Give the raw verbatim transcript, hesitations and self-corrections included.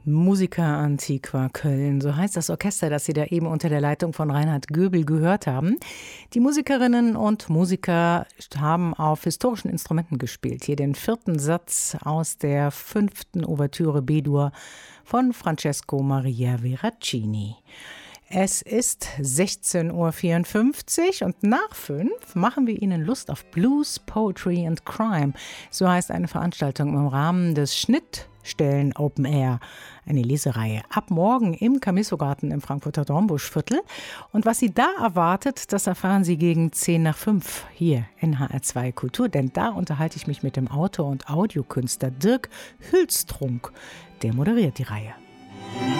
Musica Antiqua Köln, so heißt das Orchester, das Sie da eben unter der Leitung von Reinhard Göbel gehört haben. Die Musikerinnen und Musiker haben auf historischen Instrumenten gespielt. Hier den vierten Satz aus der fünften Ouvertüre B-Dur von Francesco Maria Veracini. Es ist sechzehn Uhr vierundfünfzig und nach fünf machen wir Ihnen Lust auf Blues, Poetry and Crime. So heißt eine Veranstaltung im Rahmen des Schnittstellen Open Air. Eine Lesereihe ab morgen im Camisso-Garten im Frankfurter Dornbuschviertel. Und was Sie da erwartet, das erfahren Sie gegen zehn nach fünf hier in H R zwei Kultur. Denn da unterhalte ich mich mit dem Autor und Audiokünstler Dirk Hülstrunk. Der moderiert die Reihe.